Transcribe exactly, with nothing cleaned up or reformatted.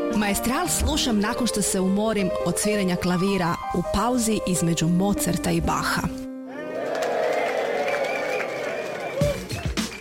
Maestral slušam nakon što se umorim od sviranja klavira u pauzi između Mozarta i Baha.